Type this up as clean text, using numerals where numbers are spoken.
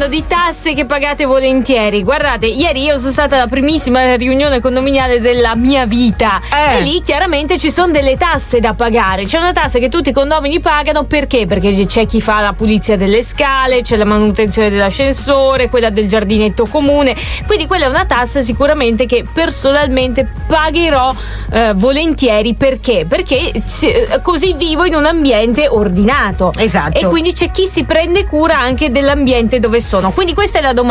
parlando di tasse che pagate volentieri. Guardate, ieri io sono stata alla primissima riunione condominiale della mia vita e lì chiaramente ci sono delle tasse da pagare. C'è una tassa che tutti i condomini pagano, perché? Perché c'è chi fa la pulizia delle scale, c'è la manutenzione dell'ascensore, quella del giardinetto comune, quindi quella è una tassa sicuramente che personalmente pagherò volentieri. Perché? Perché così vivo in un ambiente ordinato. Esatto. E quindi c'è chi si prende cura anche dell'ambiente dove sono. Quindi questa è la domanda.